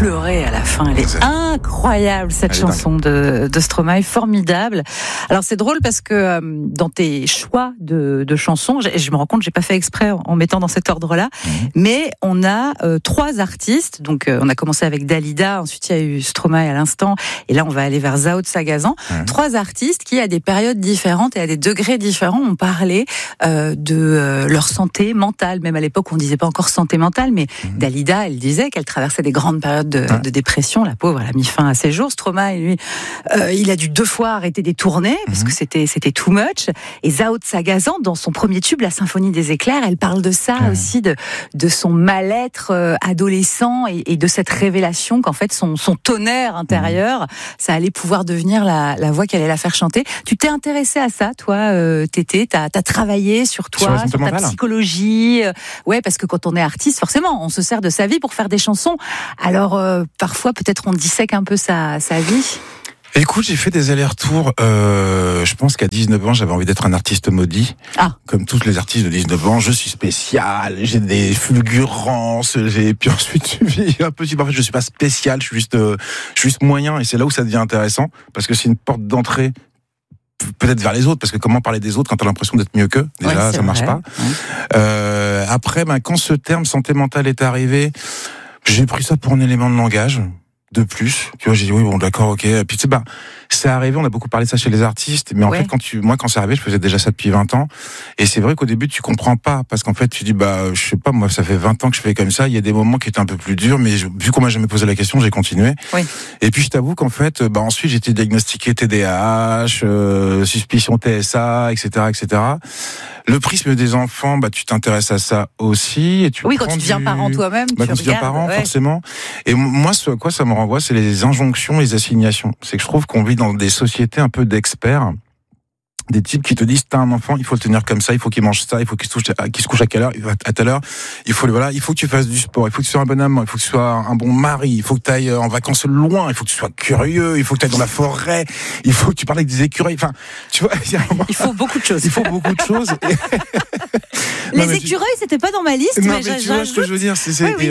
pleurer à la fin. Elle est incroyable, cette chanson de Stromae, formidable. Alors c'est drôle parce que dans tes choix de chansons, je me rends compte, j'ai pas fait exprès en mettant dans cet ordre-là, mais on a 3 artistes. Donc on a commencé avec Dalida, ensuite il y a eu Stromae à l'instant, et là on va aller vers Zao de Sagazan. 3 artistes qui, à des périodes différentes et à des degrés différents, ont parlé de leur santé mentale. Même à l'époque, on disait pas encore santé mentale, mais Dalida, elle disait qu'elle traversait des grandes périodes de dépression. La pauvre, elle a mis fin à ses jours. Stromae, lui, il a dû 2 fois arrêter des tournées parce que c'était too much. Et Zao de Sagazan, dans son premier tube, La Symphonie des éclairs, elle parle de ça aussi, de son mal-être adolescent et de cette révélation qu'en fait son tonnerre intérieur, ça allait pouvoir devenir la voix qu'elle allait la faire chanter. Tu t'es intéressé à ça, toi, Tété? T'as travaillé sur toi, sur ta psychologie. Ouais, parce que quand on est artiste, forcément, on se sert de sa vie pour faire des chansons. Alors, parfois, peut-être on dissèque un peu sa vie. Écoute, j'ai fait des allers-retours. Je pense qu'à 19 ans, j'avais envie d'être un artiste maudit. Comme tous les artistes de 19 ans, je suis spécial, j'ai des fulgurances, puis ensuite, un peu, en fait, je suis pas spécial, je suis juste moyen, et c'est là où ça devient intéressant, parce que c'est une porte d'entrée peut-être vers les autres, parce que comment parler des autres quand t'as l'impression d'être mieux qu'eux, déjà, ça marche pas. Après, quand ce terme santé mentale est arrivé, j'ai pris ça pour un élément de langage de plus. Tu vois, j'ai dit oui, bon, d'accord, ok. Et puis tu sais, c'est arrivé, on a beaucoup parlé de ça chez les artistes, mais en fait, quand c'est arrivé, je faisais déjà ça depuis 20 ans, et c'est vrai qu'au début, tu comprends pas, parce qu'en fait, tu dis, je sais pas, moi, ça fait 20 ans que je fais comme ça, il y a des moments qui étaient un peu plus durs, mais vu qu'on m'a jamais posé la question, j'ai continué. Et puis, je t'avoue qu'en fait, ensuite, j'ai été diagnostiqué TDAH, suspicion TSA, etc., etc. Le prisme des enfants, tu t'intéresses à ça aussi, et quand tu deviens parent toi-même, quand tu deviens parent, forcément. Et moi, ce à quoi ça me renvoie, c'est les injonctions, les assignations. C'est que je trouve qu'on vit dans des sociétés un peu d'experts, des types qui te disent, t'as un enfant, il faut le tenir comme ça, il faut qu'il mange ça, il faut qu'il se couche à quelle heure, à telle heure, il faut que tu fasses du sport, il faut que tu sois un bon amant, il faut que tu sois un bon mari, il faut que tu ailles en vacances loin, il faut que tu sois curieux, il faut que tu ailles dans la forêt, il faut que tu parles avec des écureuils, enfin, tu vois, il faut beaucoup de choses. Il faut beaucoup de choses. Les écureuils, c'était pas dans ma liste, mais tu vois ce que je veux dire,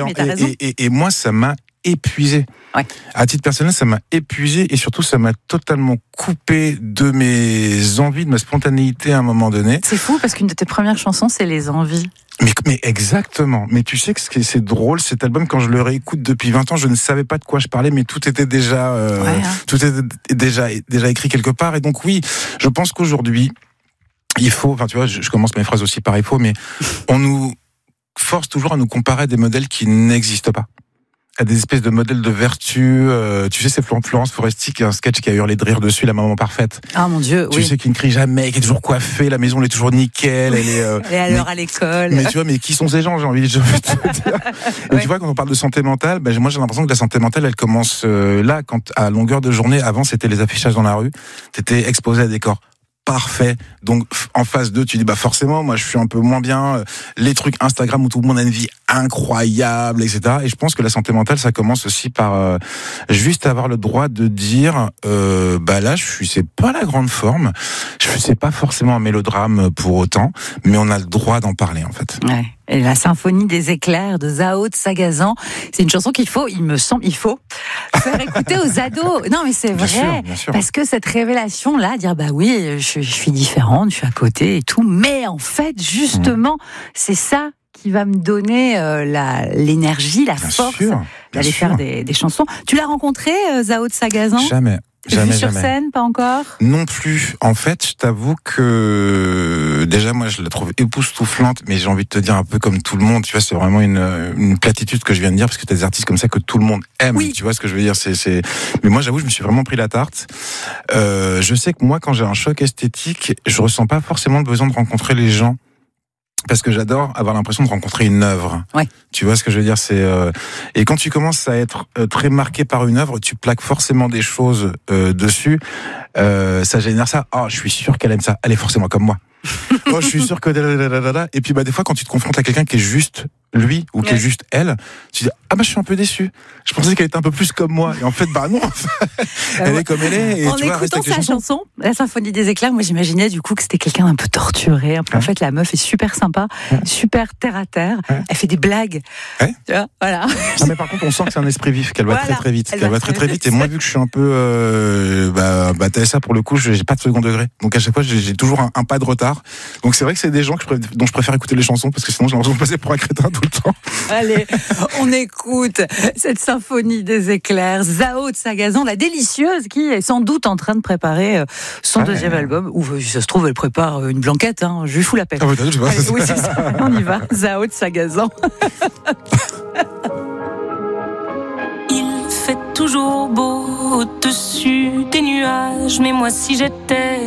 et moi, ça m'a épuisé. À titre personnel, ça m'a épuisé, et surtout, ça m'a totalement coupé de mes envies, de ma spontanéité à un moment donné. C'est fou, parce qu'une de tes premières chansons, c'est Les Envies. Mais exactement. Mais tu sais que c'est drôle, cet album, quand je le réécoute depuis 20 ans, je ne savais pas de quoi je parlais, mais tout était déjà, tout était déjà écrit quelque part. Et donc oui, je pense qu'aujourd'hui, il faut, tu vois, je commence mes phrases aussi par il faut, mais on nous force toujours à nous comparer à des modèles qui n'existent pas, à des espèces de modèles de vertu. Tu sais, c'est Florence Foresti qui a un sketch qui a hurlé de rire dessus, La maman parfaite. Ah mon Dieu, tu sais, qui ne crie jamais, qui est toujours coiffée, la maison elle est toujours nickel, elle est à l'heure à l'école. Mais tu vois, mais qui sont ces gens, j'ai envie de te dire. Et tu vois, quand on parle de santé mentale, moi j'ai l'impression que la santé mentale, elle commence là, quand à longueur de journée. Avant, c'était les affichages dans la rue, t'étais exposé à des corps parfait. Donc en phase 2, tu dis forcément, moi je suis un peu moins bien. Les trucs Instagram où tout le monde a une vie incroyable, etc. Et je pense que la santé mentale, ça commence aussi par juste avoir le droit de dire là c'est pas la grande forme, c'est pas forcément un mélodrame pour autant, mais on a le droit d'en parler en fait. Ouais. Et La Symphonie des éclairs de Zao de Sagazan, c'est une chanson qu'il faut faire écouter aux ados. Non mais c'est vrai, bien sûr. Parce que cette révélation là, dire oui, je suis différente, je suis à côté et tout, mais en fait justement c'est ça qui va me donner l'énergie, la force d'aller faire des chansons. Tu l'as rencontré, Zao de Sagazan ? Jamais. Jamais. Sur scène, pas encore ? Non plus. En fait, je t'avoue que déjà moi je la trouve époustouflante, mais j'ai envie de te dire un peu comme tout le monde. Tu vois, c'est vraiment une platitude que je viens de dire, parce que t'as des artistes comme ça que tout le monde aime. Oui. Tu vois ce que je veux dire ? Mais moi, j'avoue, je me suis vraiment pris la tarte. Je sais que moi, quand j'ai un choc esthétique, je ressens pas forcément le besoin de rencontrer les gens. Parce que j'adore avoir l'impression de rencontrer une œuvre. Ouais. Tu vois ce que je veux dire ? Et quand tu commences à être très marqué par une œuvre, tu plaques forcément des choses dessus. Ça génère ça. Oh, je suis sûr qu'elle aime ça. Elle est forcément comme moi. Oh, je suis sûr que... Et puis des fois, quand tu te confrontes à quelqu'un qui est juste lui ou qui est juste elle, tu dis je suis un peu déçu. Je pensais qu'elle était un peu plus comme moi et en fait non, elle est comme elle est. Et en écoutant sa chanson, la Symphonie des éclairs, moi j'imaginais du coup que c'était quelqu'un d'un peu torturé. En fait, la meuf est super sympa, super terre à terre. Elle fait des blagues. Tu vois, voilà. Non, mais par contre, on sent que c'est un esprit vif, qu'elle va très vite. Elle va très vite. Et moi, vu que je suis un peu TSA pour le coup, j'ai pas de second degré. Donc à chaque fois, j'ai toujours un pas de retard. Donc c'est vrai que c'est des gens dont je préfère écouter les chansons parce que sinon j'ai l'impression de passer pour un crétin tout le temps. Allez, on écoute cette Symphonie des éclairs, Zao de Sagazan, la délicieuse, qui est sans doute en train de préparer son deuxième album. Ou si ça se trouve, elle prépare une blanquette. Je lui fous la paix. Allez, oui, c'est ça. On y va. Zao de Sagazan. Il fait toujours beau au-dessus des nuages, mais moi si j'étais